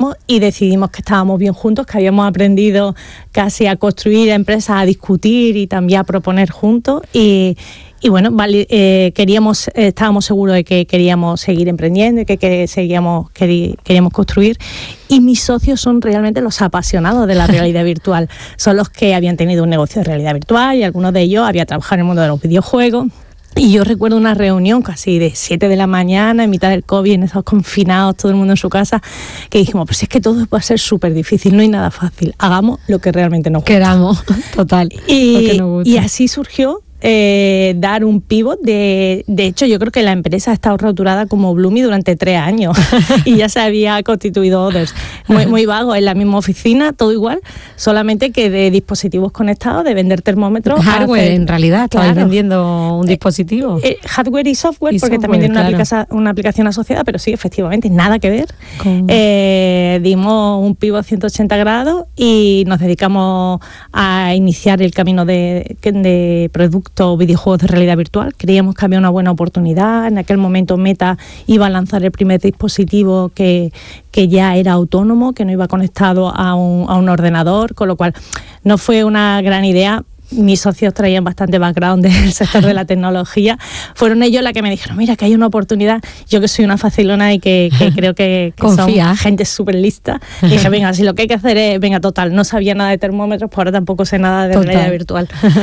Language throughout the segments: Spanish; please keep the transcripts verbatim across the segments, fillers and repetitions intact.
juntamos y decidimos que estábamos bien juntos, que habíamos aprendido casi a construir empresas, a discutir y también a proponer juntos. Y, y bueno, vale, eh, queríamos, eh, estábamos seguros de que queríamos seguir emprendiendo y que, que seguíamos, querí, queríamos construir. Y mis socios son realmente los apasionados de la realidad virtual. Son los que habían tenido un negocio de realidad virtual y algunos de ellos habían trabajado en el mundo de los videojuegos. Y yo recuerdo una reunión casi de siete de la mañana, en mitad del COVID, en esos confinados, todo el mundo en su casa, que dijimos, pues es que todo va a ser súper difícil, no hay nada fácil, hagamos lo que realmente nos gusta. Queramos, total, y, lo que nos gusta. Y así surgió eh, dar un pivot. De, de hecho, yo creo que la empresa ha estado roturada como Bloomy durante tres años y ya se había constituido Others. Muy, muy vago, en la misma oficina, todo igual, solamente que de dispositivos conectados, de vender termómetros. Hardware, hacer, en realidad, estabais claro, vendiendo un dispositivo. Eh, eh, hardware y software, y porque software, también tiene una, claro. aplicación, una aplicación asociada, pero sí, efectivamente, nada que ver. Con... Eh, dimos un pivot ciento ochenta grados y nos dedicamos a iniciar el camino de, de productos videojuegos de realidad virtual. Creíamos que había una buena oportunidad. En aquel momento Meta iba a lanzar el primer dispositivo que, que ya era autónomo, que no iba conectado a un, a un ordenador, con lo cual no fue una gran idea. Mis socios traían bastante background del sector de la tecnología. Fueron ellos las que me dijeron, mira, que hay una oportunidad. Yo que soy una facilona y que, que creo que, que son gente súper lista. Y dije, venga, si lo que hay que hacer es, venga, total, no sabía nada de termómetros, pues ahora tampoco sé nada de total. realidad virtual.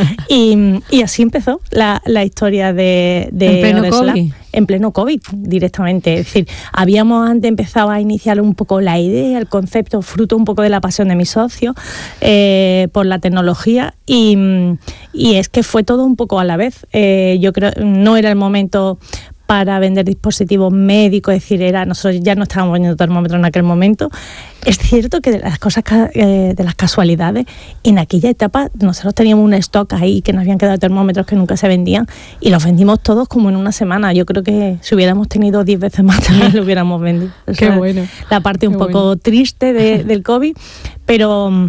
Y, y así empezó la, la historia de, de ¿En pleno COVID? En pleno COVID, directamente. Es decir, habíamos antes empezado a iniciar un poco la idea, el concepto, fruto un poco de la pasión de mis socios eh, por la tecnología y, y es que fue todo un poco a la vez. Eh, yo creo no era el momento para vender dispositivos médicos, es decir, era nosotros ya no estábamos vendiendo termómetros en aquel momento. Es cierto que de las cosas, eh, de las casualidades, en aquella etapa nosotros teníamos un stock ahí que nos habían quedado termómetros que nunca se vendían y los vendimos todos como en una semana. Yo creo que si hubiéramos tenido diez veces más también lo hubiéramos vendido. Qué bueno. La parte Qué un poco bueno. triste de, del COVID, pero...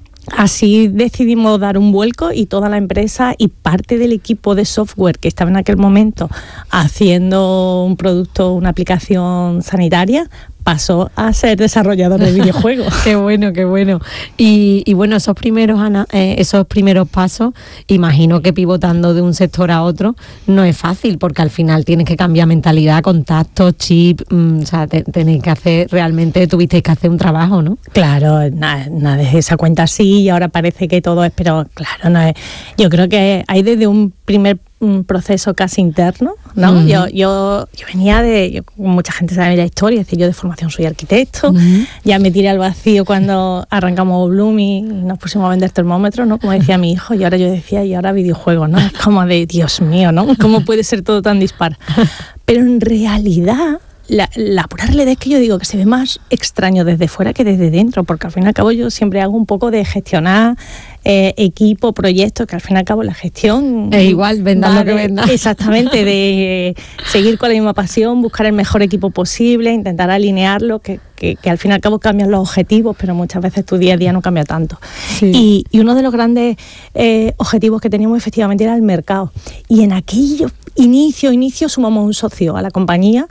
Así decidimos dar un vuelco y toda la empresa y parte del equipo de software que estaba en aquel momento haciendo un producto, una aplicación sanitaria, pasó a ser desarrollador de videojuegos. Qué bueno, qué bueno. Y, y bueno, esos primeros, Ana, eh, esos primeros pasos, imagino que pivotando de un sector a otro no es fácil, porque al final tienes que cambiar mentalidad, contactos, chip, mmm, o sea, te, tenéis que hacer, realmente tuvisteis que hacer un trabajo, ¿no? Claro, nada, nada de esa cuenta sí y ahora parece que todo es, pero claro, no es. Yo creo que hay desde un primer un proceso casi interno, ¿no? Uh-huh. Yo, yo, yo venía de, yo, mucha gente sabe la historia, es decir, yo de formación soy arquitecto, uh-huh. Ya me tiré al vacío cuando arrancamos Bloomy y nos pusimos a vender termómetros, ¿no? Como decía mi hijo, y ahora yo decía, y ahora videojuegos, ¿no? Es como de, Dios mío, ¿no? ¿Cómo puede ser todo tan dispar? Pero en realidad... La, la pura realidad es que yo digo que se ve más extraño desde fuera que desde dentro, porque al fin y al cabo yo siempre hago un poco de gestionar eh, equipo, proyectos, que al fin y al cabo la gestión... Es igual, vendas lo que vendas. Exactamente, de seguir con la misma pasión, buscar el mejor equipo posible, intentar alinearlo, que, que, que al fin y al cabo cambian los objetivos, pero muchas veces tu día a día no cambia tanto. Sí. Y, y uno de los grandes eh, objetivos que teníamos efectivamente era el mercado. Y en aquello... Inicio, inicio, sumamos un socio a la compañía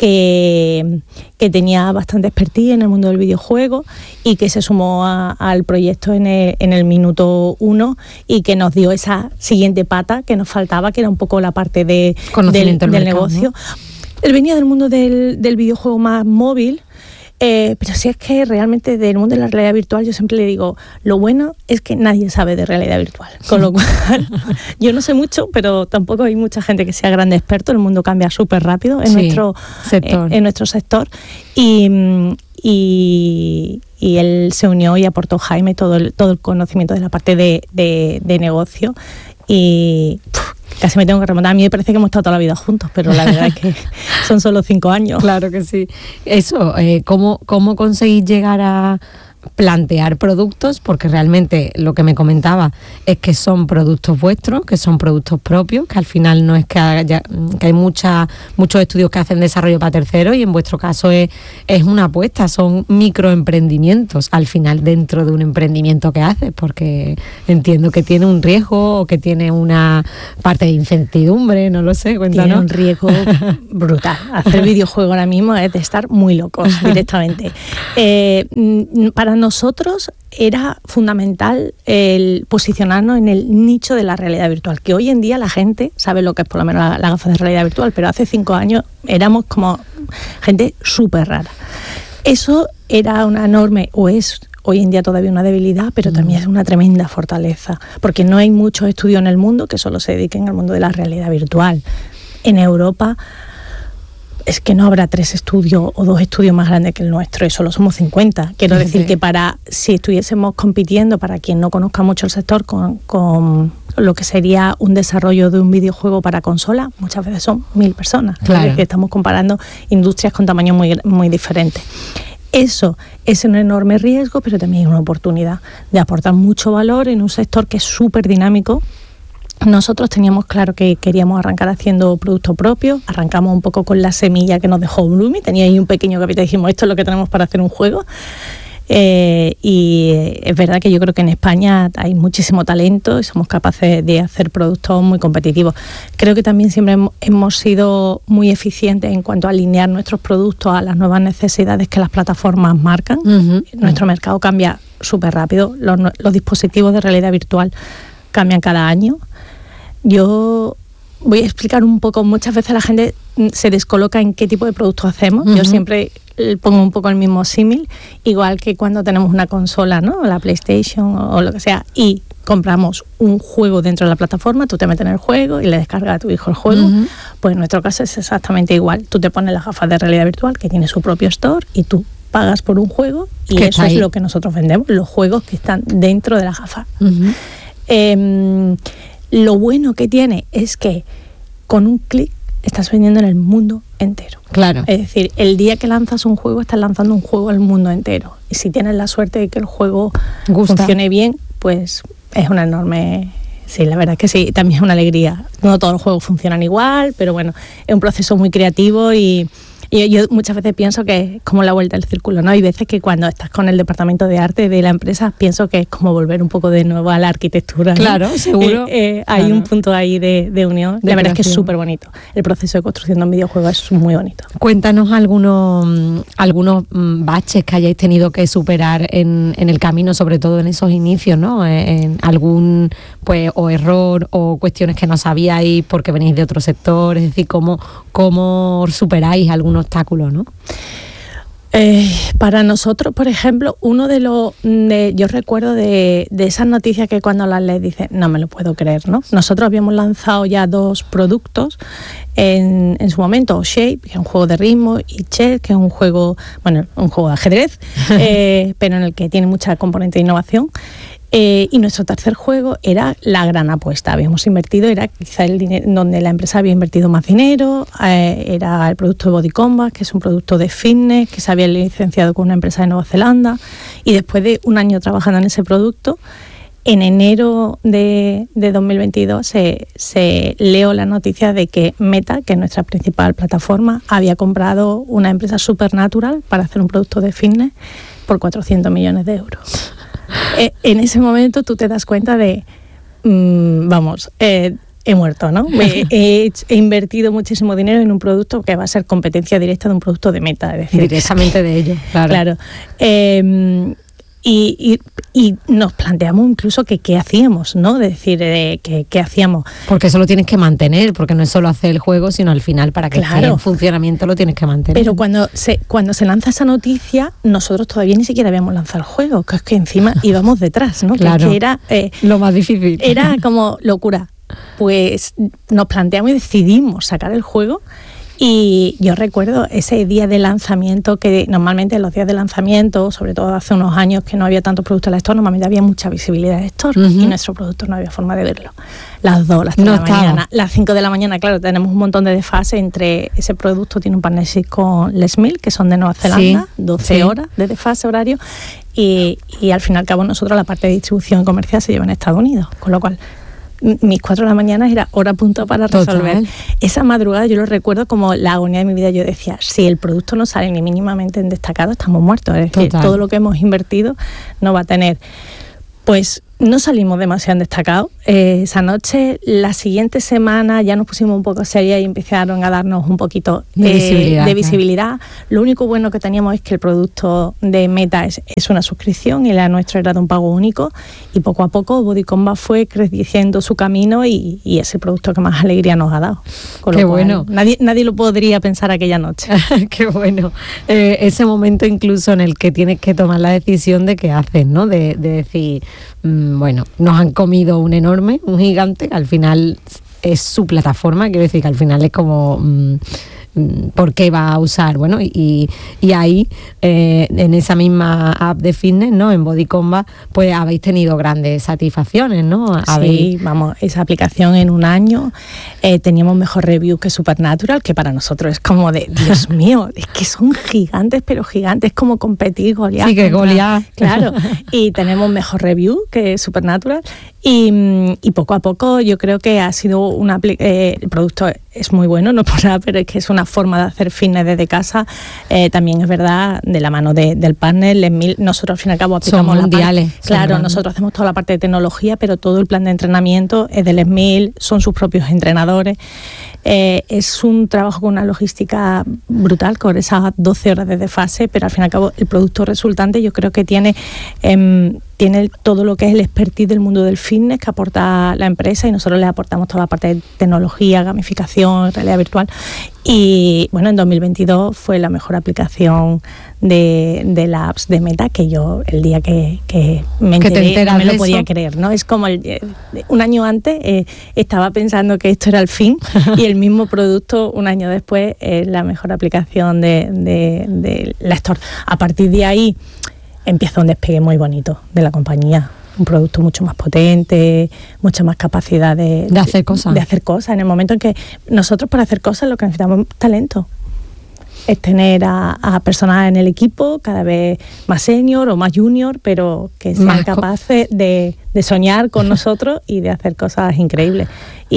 que, que tenía bastante expertise en el mundo del videojuego y que se sumó a, al proyecto en el, en el minuto uno y que nos dio esa siguiente pata que nos faltaba, que era un poco la parte de, del, del mercado, negocio. ¿No? Él venía del mundo del, del videojuego más móvil. Eh, pero si es que realmente del mundo de la realidad virtual yo siempre le digo, lo bueno es que nadie sabe de realidad virtual, con lo cual yo no sé mucho, pero tampoco hay mucha gente que sea grande experto, el mundo cambia súper rápido en, sí, nuestro, sector. Eh, en nuestro sector y, y, y él se unió y aportó Jaime todo el, todo el conocimiento de la parte de, de, de negocio y... Pff, casi me tengo que remontar. A mí me parece que hemos estado toda la vida juntos, pero la verdad es que son solo cinco años. Claro que sí. Eso, eh, ¿cómo, cómo conseguís llegar a plantear productos, porque realmente lo que me comentaba es que son productos vuestros, que son productos propios, que al final no es que haya, que hay mucha, muchos estudios que hacen desarrollo para terceros, y en vuestro caso es, es una apuesta, son microemprendimientos al final dentro de un emprendimiento que haces, porque entiendo que tiene un riesgo o que tiene una parte de incertidumbre, no lo sé, cuéntanos. Tiene un riesgo brutal. Hacer videojuego ahora mismo es de estar muy locos directamente. Eh, para nosotros era fundamental el posicionarnos en el nicho de la realidad virtual, que hoy en día la gente sabe lo que es por lo menos la, la gafa de realidad virtual, pero hace cinco años éramos como gente súper rara. Eso era una enorme, o es hoy en día todavía una debilidad, pero también es una tremenda fortaleza, porque no hay muchos estudios en el mundo que solo se dediquen al mundo de la realidad virtual. En Europa es que no habrá tres estudios o dos estudios más grandes que el nuestro, y solo somos cincuenta. Quiero decir sí. que para si estuviésemos compitiendo, para quien no conozca mucho el sector, con, con lo que sería un desarrollo de un videojuego para consola, muchas veces son mil personas. Claro. Que estamos comparando industrias con tamaños muy, muy diferentes. Eso es un enorme riesgo, pero también es una oportunidad de aportar mucho valor en un sector que es súper dinámico. Nosotros teníamos claro que queríamos arrancar haciendo producto propio, arrancamos un poco con la semilla que nos dejó Bloomy, tenía ahí un pequeño capital y dijimos, esto es lo que tenemos para hacer un juego. Eh, y es verdad que yo creo que en España hay muchísimo talento y somos capaces de hacer productos muy competitivos. Creo que también siempre hemos sido muy eficientes en cuanto a alinear nuestros productos a las nuevas necesidades que las plataformas marcan. Uh-huh. Nuestro mercado cambia súper rápido, los, los dispositivos de realidad virtual cambian cada año. Yo voy a explicar un poco, muchas veces la gente se descoloca en qué tipo de productos hacemos. Uh-huh. Yo siempre pongo un poco el mismo símil, igual que cuando tenemos una consola, ¿no? La PlayStation o, o lo que sea, y compramos un juego dentro de la plataforma, tú te metes en el juego y le descargas a tu hijo el juego. Uh-huh. Pues en nuestro caso es exactamente igual. Tú te pones las gafas de realidad virtual que tiene su propio store y tú pagas por un juego y eso es lo que nosotros vendemos, los juegos que están dentro de la gafa. Uh-huh. Eh, lo bueno que tiene es que con un clic estás vendiendo en el mundo entero. Claro. Es decir, el día que lanzas un juego, estás lanzando un juego al mundo entero. Y si tienes la suerte de que el juego Gusta. funcione bien, pues es una enorme... Sí, la verdad es que sí, también es una alegría. No todos los juegos funcionan igual, pero bueno, es un proceso muy creativo y... Y yo muchas veces pienso que es como la vuelta del círculo, ¿no? Hay veces que cuando estás con el departamento de arte de la empresa, pienso que es como volver un poco de nuevo a la arquitectura, ¿no? Claro, seguro. Eh, eh, claro. Hay un punto ahí de, de unión. De la verdad creación. Es que es súper bonito. El proceso de construcción de un videojuego es muy bonito. Cuéntanos algunos, algunos baches que hayáis tenido que superar en, en el camino, sobre todo en esos inicios, ¿no? En algún pues o error o cuestiones que no sabíais porque venís de otro sector, es decir, cómo, cómo superáis algún obstáculo, ¿no? Eh, para nosotros, por ejemplo, uno de los... De, yo recuerdo de, de esas noticias que cuando las lees dices, no me lo puedo creer, ¿no? Nosotros habíamos lanzado ya dos productos en, en su momento, Shape, que es un juego de ritmo, y Chess, que es un juego, bueno, un juego de ajedrez, eh, pero en el que tiene mucha componente de innovación. Eh, y nuestro tercer juego era la gran apuesta. Habíamos invertido, era quizá el dinero donde la empresa había invertido más dinero, eh, era el producto de Body Combat, que es un producto de fitness que se había licenciado con una empresa de Nueva Zelanda, y después de un año trabajando en ese producto, en enero de, de dos mil veintidós se, se leo la noticia de que Meta, que es nuestra principal plataforma, había comprado una empresa Supernatural para hacer un producto de fitness por cuatrocientos millones de euros. Eh, en ese momento tú te das cuenta de, mmm, vamos, eh, he muerto, ¿no? He, he, he invertido muchísimo dinero en un producto que va a ser competencia directa de un producto de Meta. Es decir, directamente de ellos, claro. Claro. Eh, y, y, y nos planteamos incluso que qué hacíamos, ¿no? De decir, eh, que qué hacíamos. Porque eso lo tienes que mantener, porque no es solo hacer el juego, sino al final para que claro. esté en funcionamiento lo tienes que mantener. Pero cuando se, cuando se lanza esa noticia, nosotros todavía ni siquiera habíamos lanzado el juego, que es que encima íbamos detrás, ¿no? Claro, que, que era eh, lo más difícil. Era como locura. Pues nos planteamos y decidimos sacar el juego Y yo recuerdo ese día de lanzamiento, que normalmente en los días de lanzamiento, sobre todo hace unos años que no había tanto producto en la store, normalmente había mucha visibilidad de store, uh-huh. y nuestro producto no había forma de verlo. Las dos, las tres no de la estaba. mañana, las cinco de la mañana, claro, tenemos un montón de desfase entre ese producto, tiene un partnership con Les Mills, que son de Nueva Zelanda, sí, doce sí. horas de desfase horario, y, y al fin y al cabo nosotros la parte de distribución y comercial se lleva en Estados Unidos, con lo cual mis cuatro de la mañana era hora punto para resolver. Total. Esa madrugada yo lo recuerdo como la agonía de mi vida. Yo decía, si el producto no sale ni mínimamente en destacado, estamos muertos. Es decir, todo lo que hemos invertido no va a tener. Pues no salimos demasiado en destacado eh, esa noche. La siguiente semana ya nos pusimos un poco serias y empezaron a darnos un poquito eh, de visibilidad. De visibilidad. Claro. Lo único bueno que teníamos es que el producto de Meta es, es una suscripción y la nuestra era de un pago único, y poco a poco Body Combat fue creciendo su camino y, y es el producto que más alegría nos ha dado. Con Qué lo cual, bueno. Nadie, nadie lo podría pensar aquella noche. Qué bueno. Eh, ese momento incluso en el que tienes que tomar la decisión de qué haces, ¿no? De, de decir, mmm, bueno, nos han comido un enorme, un gigante, que al final es su plataforma, quiero decir que al final es como... Mmm, ¿por qué va a usar? Bueno, y, y ahí, eh, en esa misma app de fitness, ¿no? En Body Combat, pues habéis tenido grandes satisfacciones, ¿no? Sí, vamos, esa aplicación en un año eh, teníamos mejor review que Supernatural, que para nosotros es como de, Dios mío, es que son gigantes, pero gigantes, es como competir Goliat. Sí, que Goliat. Claro, y tenemos mejor review que Supernatural, y, y poco a poco yo creo que ha sido una... Eh, el producto es muy bueno, no por nada, pero es que es una forma de hacer fitness desde casa. Eh, también es verdad, de la mano de, del partner, Les Mills, nosotros al fin y al cabo aplicamos son mundiales, la parte, claro, grandes. Nosotros hacemos toda la parte de tecnología, pero todo el plan de entrenamiento es de Les Mills, son sus propios entrenadores. Eh, es un trabajo con una logística brutal, con esas doce horas de desfase, pero al fin y al cabo el producto resultante yo creo que tiene, eh, tiene todo lo que es el expertise del mundo del fitness que aporta la empresa, y nosotros le aportamos toda la parte de tecnología, gamificación, realidad virtual. Y bueno, en dos mil veintidós fue la mejor aplicación de, de la apps de Meta, que yo el día que, que me enteré que no me lo podía eso? creer, ¿no? Es como el, un año antes eh, estaba pensando que esto era el fin y el mismo producto un año después es la mejor aplicación de, de, de la Store. A partir de ahí empieza un despegue muy bonito de la compañía. Un producto mucho más potente, mucha más capacidad de, de hacer cosas. De hacer cosas. En el momento en que nosotros, para hacer cosas, lo que necesitamos es talento. Es tener a, a personas en el equipo cada vez más senior o más junior, pero que sean más capaces de, de soñar con nosotros y de hacer cosas increíbles.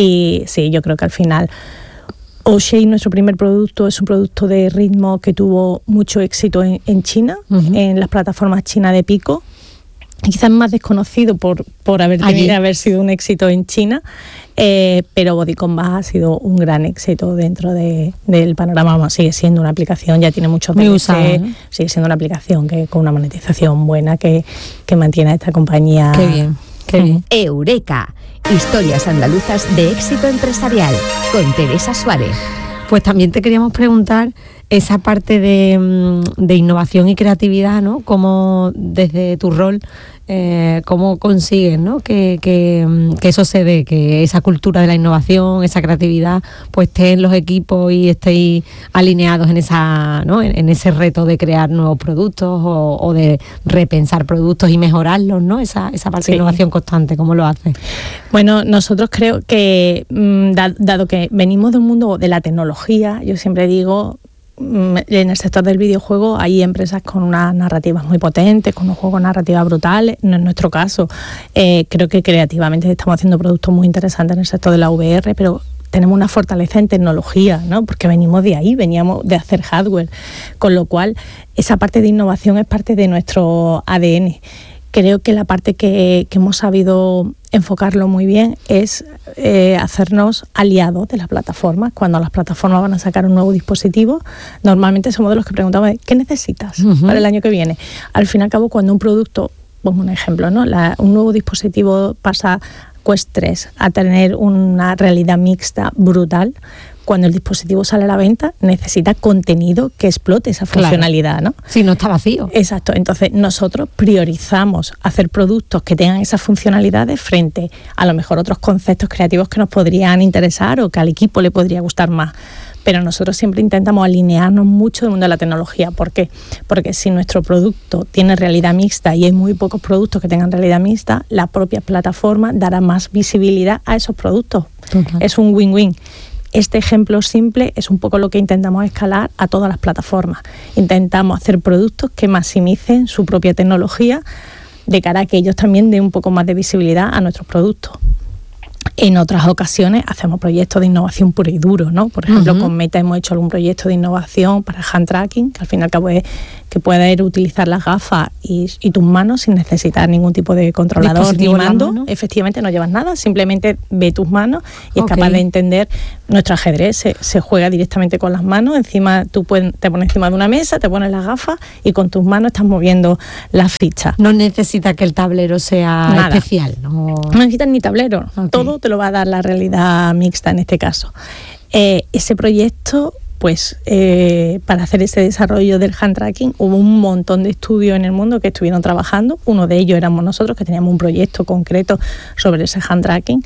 Y sí, yo creo que al final O'Shea, nuestro primer producto, es un producto de ritmo que tuvo mucho éxito en, en China, uh-huh. en las plataformas chinas de Pico. Quizás más desconocido por, por haber, tenido, haber sido un éxito en China, eh, pero Body Combat ha sido un gran éxito dentro de, del panorama. Sigue siendo una aplicación, ya tiene muchos D L C, ¿no? Sigue siendo una aplicación que con una monetización buena que, que mantiene a esta compañía. Qué bien, qué bien. Eureka, historias andaluzas de éxito empresarial, con Teresa Suárez. Pues también te queríamos preguntar esa parte de, de innovación y creatividad, ¿no? Cómo desde tu rol, eh, cómo consigues, ¿no? Que, que, que eso se dé, que esa cultura de la innovación, esa creatividad, pues esté en los equipos y estéis alineados en esa, ¿no? En, en ese reto de crear nuevos productos o, o de repensar productos y mejorarlos, ¿no? Esa, esa parte sí. de innovación constante, ¿cómo lo haces? Bueno, nosotros creo que, da, dado que venimos de un mundo de la tecnología, yo siempre digo, en el sector del videojuego hay empresas con unas narrativas muy potentes, con unos juegos narrativas brutales. No es nuestro caso. Eh, creo que creativamente estamos haciendo productos muy interesantes en el sector de la V R, pero tenemos una fortaleza en tecnología, ¿no? Porque venimos de ahí, veníamos de hacer hardware, con lo cual esa parte de innovación es parte de nuestro A D N. Creo que la parte que, que hemos sabido enfocarlo muy bien es eh, hacernos aliados de las plataformas. Cuando las plataformas van a sacar un nuevo dispositivo, normalmente somos de los que preguntamos ¿qué necesitas uh-huh. para el año que viene? Al fin y al cabo, cuando un producto, pongo un ejemplo, ¿no? La, un nuevo dispositivo pasa Quest tres a tener una realidad mixta brutal. Cuando el dispositivo sale a la venta, necesita contenido que explote esa funcionalidad, claro. ¿no? Si no está vacío. Exacto. Entonces, nosotros priorizamos hacer productos que tengan esas funcionalidades frente a lo mejor otros conceptos creativos que nos podrían interesar o que al equipo le podría gustar más. pero nosotros siempre intentamos alinearnos mucho del mundo de la tecnología. ¿Por qué? Porque si nuestro producto tiene realidad mixta y hay muy pocos productos que tengan realidad mixta, la propia plataforma dará más visibilidad a esos productos. Okay. Es un win-win. Este ejemplo simple es un poco lo que intentamos escalar a todas las plataformas. Intentamos hacer productos que maximicen su propia tecnología de cara a que ellos también den un poco más de visibilidad a nuestros productos. En otras ocasiones hacemos proyectos de innovación puro y duro, ¿no? Por ejemplo, uh-huh. con Meta hemos hecho algún proyecto de innovación para hand tracking, que al fin y al cabo es que puedas utilizar las gafas y, y tus manos sin necesitar ningún tipo de controlador ni mando. Efectivamente no llevas nada, simplemente ve tus manos y okay. es capaz de entender. Nuestro ajedrez se, se juega directamente con las manos, encima tú puedes, te pones encima de una mesa, te pones las gafas y con tus manos estás moviendo las fichas. No necesita que el tablero sea nada especial. No, no necesitas ni tablero, okay. todo te lo va a dar la realidad mixta en este caso. Eh, ese proyecto, pues eh, para hacer ese desarrollo del hand tracking hubo un montón de estudios en el mundo que estuvieron trabajando. Uno de ellos éramos nosotros, que teníamos un proyecto concreto sobre ese hand tracking.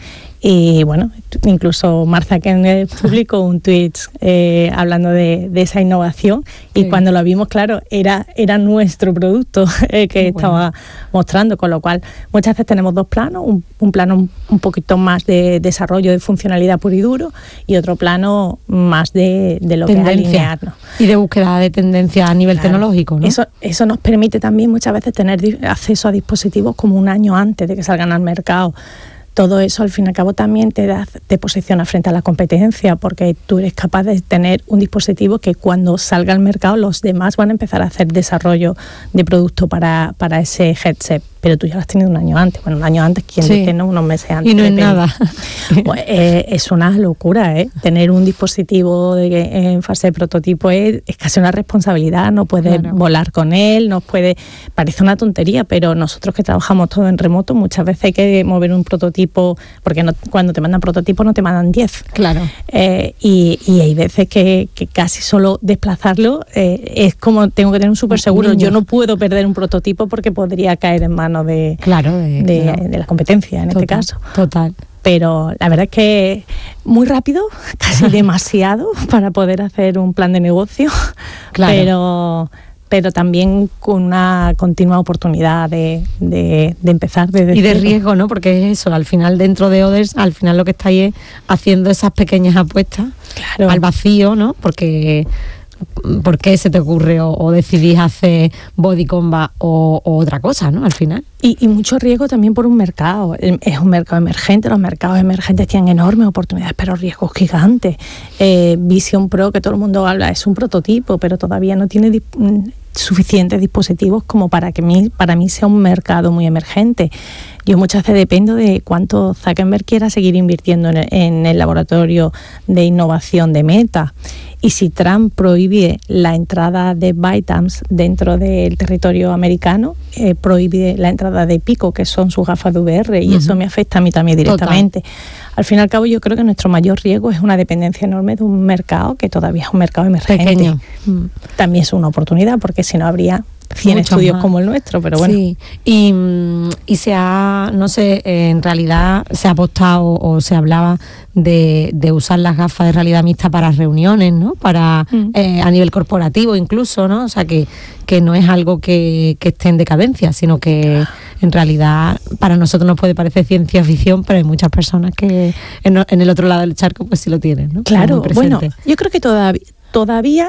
Y bueno, incluso Mark Zuckerberg publicó un tweet eh, hablando de, de esa innovación y sí. cuando lo vimos, claro, era, era nuestro producto eh, que bueno. estaba mostrando, con lo cual muchas veces tenemos dos planos, un, un plano un, un poquito más de desarrollo de funcionalidad puro y duro y otro plano más de, de lo tendencia. Que es alinearnos. Y de búsqueda de tendencia a nivel claro. tecnológico, ¿no? Eso, eso nos permite también muchas veces tener acceso a dispositivos como un año antes de que salgan al mercado. Todo eso al fin y al cabo también te da, te posiciona frente a la competencia, porque tú eres capaz de tener un dispositivo que cuando salga al mercado los demás van a empezar a hacer desarrollo de producto para, para ese headset, pero tú ya lo has tenido un año antes. Bueno, un año antes, ¿quién sí. dice no? Unos meses antes. Y no es nada. Pues, eh, es una locura, ¿eh? Tener un dispositivo de, en fase de prototipo es, es casi una responsabilidad, no puedes claro. volar con él, no puede, parece una tontería, pero nosotros que trabajamos todo en remoto, muchas veces hay que mover un prototipo, porque no, cuando te mandan prototipos no te mandan diez. Claro. Eh, y, y hay veces que, que casi solo desplazarlo eh, es como tengo que tener un súper seguro. Yo no puedo perder un prototipo porque podría caer en manos de, claro, de, de, claro. de la competencia en total, este caso. Total. Pero la verdad es que muy rápido, casi demasiado para poder hacer un plan de negocio, claro. pero pero también con una continua oportunidad de, de, de empezar desde y de cero. Riesgo, ¿no? Porque es eso, al final dentro de Others, al final lo que estáis es haciendo esas pequeñas apuestas claro. al vacío, ¿no? Porque ¿por qué se te ocurre o, o decidís hacer body combat o, o otra cosa, ¿no? Al final. Y, y mucho riesgo también por un mercado. Es un mercado emergente, los mercados emergentes tienen enormes oportunidades, pero riesgos gigantes. Eh, Vision Pro, que todo el mundo habla, es un prototipo, pero todavía no tiene dip- suficientes dispositivos como para que mí, para mí sea un mercado muy emergente. Yo muchas veces dependo de cuánto Zuckerberg quiera seguir invirtiendo en el, en el laboratorio de innovación de Meta. Y si Trump prohíbe la entrada de ByteDance dentro del territorio americano, eh, prohíbe la entrada de Pico, que son sus gafas de V R, y uh-huh. eso me afecta a mí también directamente. Total. Al fin y al cabo, yo creo que nuestro mayor riesgo es una dependencia enorme de un mercado que todavía es un mercado emergente. Pequeño. También es una oportunidad, porque si no habría cien Mucho estudios más. Como el nuestro, pero bueno. Sí, y, y se ha, no sé, en realidad se ha apostado o se hablaba de, de usar las gafas de realidad mixta para reuniones, ¿no? Para mm. eh, a nivel corporativo incluso, ¿no? O sea, que, que no es algo que, que esté en decadencia, sino que en realidad para nosotros nos puede parecer ciencia ficción, pero hay muchas personas que en, en el otro lado del charco pues sí lo tienen, ¿no? Claro, bueno, yo creo que todavía, todavía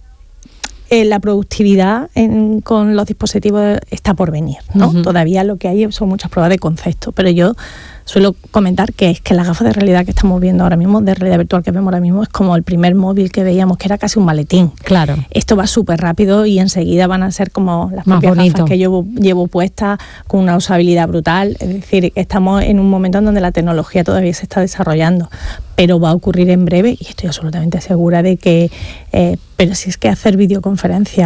Eh, la productividad en, con los dispositivos está por venir, ¿no? Uh-huh. Todavía lo que hay son muchas pruebas de concepto, pero yo suelo comentar que es que las gafas de realidad que estamos viendo ahora mismo, de realidad virtual que vemos ahora mismo, es como el primer móvil que veíamos, que era casi un maletín. Claro. Esto va súper rápido y enseguida van a ser como las más propias bonito. Gafas que yo llevo puestas, con una usabilidad brutal. Es decir, estamos en un momento en donde la tecnología todavía se está desarrollando, pero va a ocurrir en breve y estoy absolutamente segura de que, eh, pero si es que hacer videoconferencias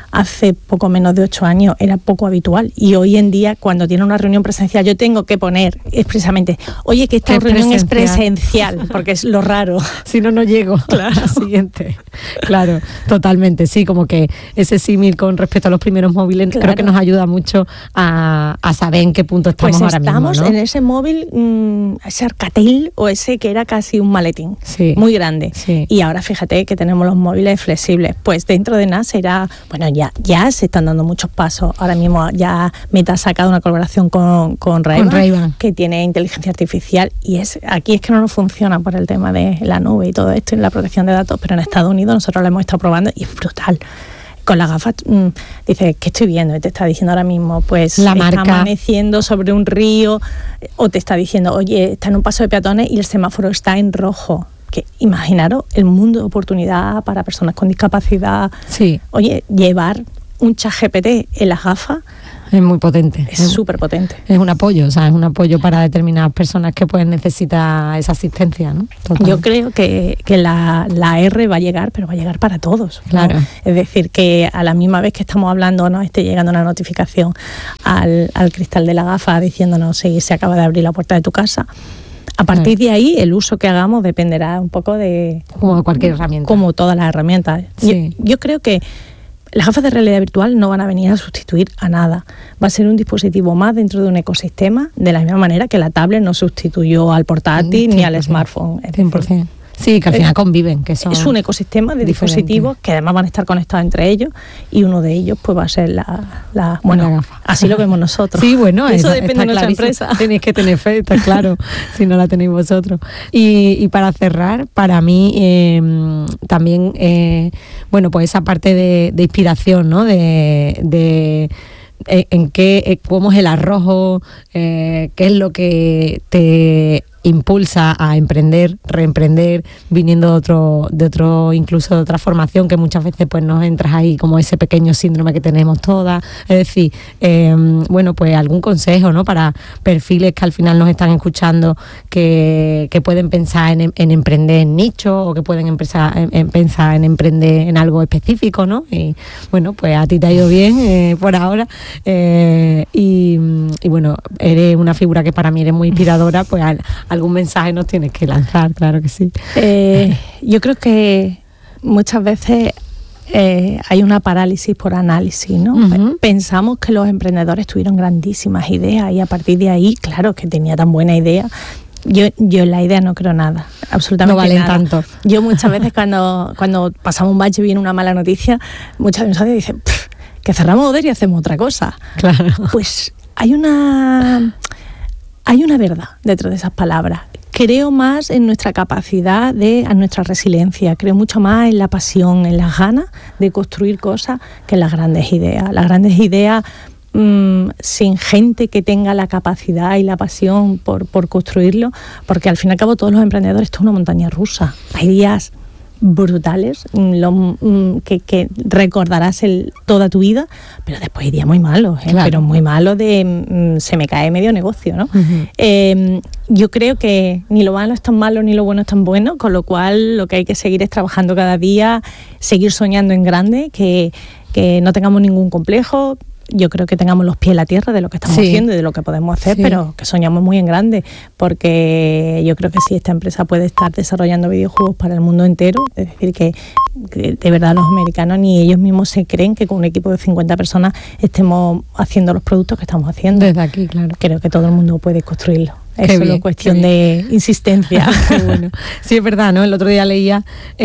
hace poco menos de ocho años era poco habitual, y hoy en día cuando tiene una reunión presencial yo tengo que poner expresamente, oye, que esta reunión es presencial, porque es lo raro. Si no, no llego claro. a la siguiente. Claro, totalmente, sí, como que ese símil con respecto a los primeros móviles claro. creo que nos ayuda mucho a, a saber en qué punto estamos pues ahora mismo, ¿no? Estamos en ese móvil, mmm, ese Alcatel o ese que era casi un maletín, sí. muy grande. Sí. Y ahora fíjate que tenemos los móviles flexibles. Pues dentro de nada será, bueno, ya, ya se están dando muchos pasos. Ahora mismo ya Meta ha sacado una colaboración con, con Ray-Ban, con Ray-Ban, que tiene inteligencia artificial, y es aquí es que no nos funciona por el tema de la nube y todo esto y la protección de datos, pero en Estados Unidos nosotros lo hemos estado probando y es brutal. Con las gafas, mmm, dices, ¿qué estoy viendo? Y te está diciendo ahora mismo, pues, la está marca. amaneciendo sobre un río, o te está diciendo, oye, está en un paso de peatones y el semáforo está en rojo. Que imaginaros el mundo de oportunidad para personas con discapacidad. Sí. Oye, llevar un ChatGPT en las gafas es muy potente. Es súper potente. Es un apoyo, o sea, es un apoyo para determinadas personas que pueden necesitar esa asistencia, ¿no? Total. Yo creo que, que la, la R va a llegar, pero va a llegar para todos, ¿no? Claro. Es decir, que a la misma vez que estamos hablando, nos esté llegando una notificación al, al cristal de la gafa diciéndonos si se acaba de abrir la puerta de tu casa. A partir claro. de ahí, el uso que hagamos dependerá un poco de... Como cualquier herramienta. Como todas las herramientas. Sí. Yo, yo creo que las gafas de realidad virtual no van a venir a sustituir a nada. Va a ser un dispositivo más dentro de un ecosistema, de la misma manera que la tablet no sustituyó al portátil cien por ciento ni al smartphone. cien por ciento. Sí, que al final conviven. Que son es un ecosistema de diferentes. dispositivos que además van a estar conectados entre ellos, y uno de ellos pues va a ser la... la bueno, la gafa. Así lo vemos nosotros. Sí, bueno, eso está, depende está de nuestra clarísimo. empresa. Tenéis que tener fe, está claro, si no la tenéis vosotros. Y, y para cerrar, para mí eh, también, eh, bueno, pues esa parte de, de inspiración, ¿no? De... de en qué, cómo es el arrojo, eh, qué es lo que te impulsa a emprender, reemprender, viniendo de otro, de otro, incluso de otra formación, que muchas veces pues nos entras ahí como ese pequeño síndrome que tenemos todas. Es decir, eh, bueno, pues algún consejo, ¿no? Para perfiles que al final nos están escuchando, que, que pueden pensar en, en emprender en nicho, o que pueden empezar, en, en pensar en emprender en algo específico, ¿no? Y bueno, pues a ti te ha ido bien eh, por ahora, eh, y, y bueno, eres una figura que para mí eres muy inspiradora, pues al, algún mensaje nos tienes que lanzar, claro que sí. Eh, yo creo que muchas veces eh, hay una parálisis por análisis, ¿no? Uh-huh. Pensamos que los emprendedores tuvieron grandísimas ideas, y a partir de ahí, claro, que tenía tan buena idea. Yo, yo en la idea no creo nada, absolutamente no valen nada. tanto. Yo muchas veces cuando, cuando pasamos un bache y viene una mala noticia, muchas veces dicen, que cerramos Oder y hacemos otra cosa. Claro. Pues hay una... Hay una verdad detrás de esas palabras. Creo más en nuestra capacidad, de, en nuestra resiliencia. Creo mucho más en la pasión, en las ganas de construir cosas, que en las grandes ideas. Las grandes ideas, mmm, sin gente que tenga la capacidad y la pasión por, por construirlo, porque al fin y al cabo todos los emprendedores, esto es una montaña rusa. Hay días brutales, lo, que, que recordarás el, toda tu vida, pero después hay días muy malos, ¿eh? Claro. Pero muy malos de mm, se me cae medio negocio, ¿no? Uh-huh. Eh, yo creo que ni lo malo es tan malo ni lo bueno es tan bueno, con lo cual lo que hay que seguir es trabajando cada día, seguir soñando en grande, que, que no tengamos ningún complejo. Yo creo que tengamos los pies en la tierra de lo que estamos sí. haciendo y de lo que podemos hacer, sí. pero que soñamos muy en grande, porque yo creo que sí, esta empresa puede estar desarrollando videojuegos para el mundo entero. Es decir, que, que de verdad los americanos ni ellos mismos se creen que con un equipo de cincuenta personas estemos haciendo los productos que estamos haciendo. Desde aquí, claro. Creo que todo el mundo puede construirlo. Es solo bien, cuestión de insistencia. Qué bueno. Sí, es verdad, ¿no? El otro día leía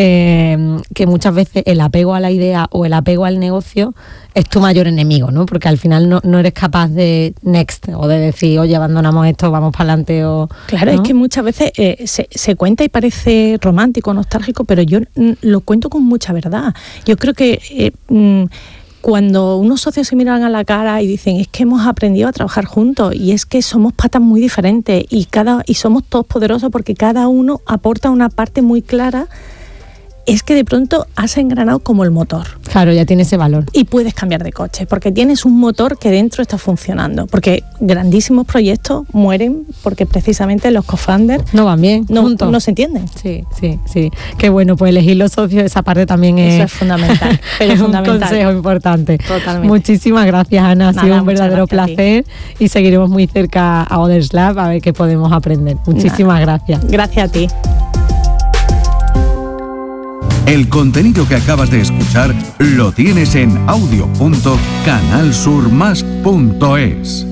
eh, que muchas veces el apego a la idea o el apego al negocio es tu mayor enemigo, ¿no? Porque al final no, no eres capaz de next, o de decir, oye, abandonamos esto, vamos para adelante, o... Claro, ¿no? Es que muchas veces eh, se, se cuenta y parece romántico, nostálgico, pero yo mm, lo cuento con mucha verdad. Yo creo que... Eh, mm, cuando unos socios se miran a la cara y dicen, es que hemos aprendido a trabajar juntos, y es que somos patas muy diferentes y cada y somos todos poderosos porque cada uno aporta una parte muy clara, es que de pronto has engranado como el motor. Claro, ya tiene ese valor. Y puedes cambiar de coche, porque tienes un motor que dentro está funcionando. Porque grandísimos proyectos mueren porque precisamente los co-founders no van bien, no, juntos. no se entienden. Sí, sí, sí. Qué bueno, pues elegir los socios, esa parte también es... Eso es fundamental. Pero es fundamental. un consejo importante. Totalmente. Muchísimas gracias, Ana. Ha Nada, sido un verdadero placer y seguiremos muy cerca a Others Lab a ver qué podemos aprender. Muchísimas Nada. gracias. Gracias a ti. El contenido que acabas de escuchar lo tienes en audio punto canal sur más punto es.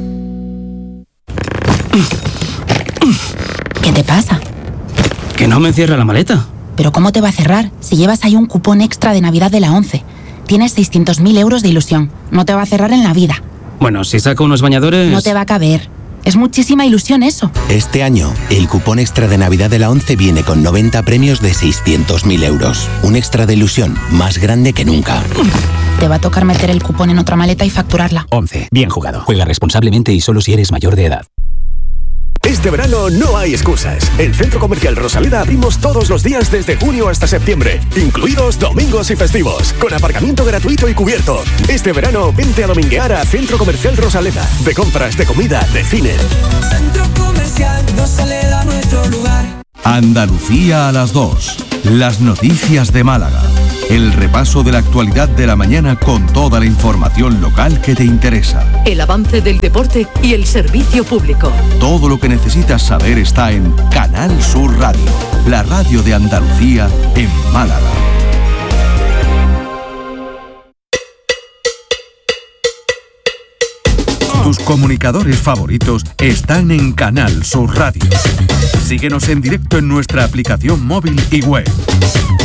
¿Qué te pasa? Que no me cierra la maleta. ¿Pero cómo te va a cerrar si llevas ahí un cupón extra de Navidad de la ONCE? Tienes seiscientos mil euros de ilusión. No te va a cerrar en la vida. Bueno, si saco unos bañadores... No te va a caber. Es muchísima ilusión eso. Este año, el cupón extra de Navidad de la ONCE viene con noventa premios de seiscientos mil euros. Un extra de ilusión más grande que nunca. Te va a tocar meter el cupón en otra maleta y facturarla. ONCE. Bien jugado. Juega responsablemente y solo si eres mayor de edad. Este verano no hay excusas. En Centro Comercial Rosaleda abrimos todos los días desde junio hasta septiembre, incluidos domingos y festivos, con aparcamiento gratuito y cubierto. Este verano vente a dominguear a Centro Comercial Rosaleda. De compras, de comida, de cine. Centro Comercial Rosaleda, nuestro lugar. Andalucía a las dos. Las noticias de Málaga. El repaso de la actualidad de la mañana con toda la información local que te interesa. El avance del deporte y el servicio público. Todo lo que necesitas saber está en Canal Sur Radio, la radio de Andalucía en Málaga. Tus comunicadores favoritos están en Canal Sur Radio. Síguenos en directo en nuestra aplicación móvil y web.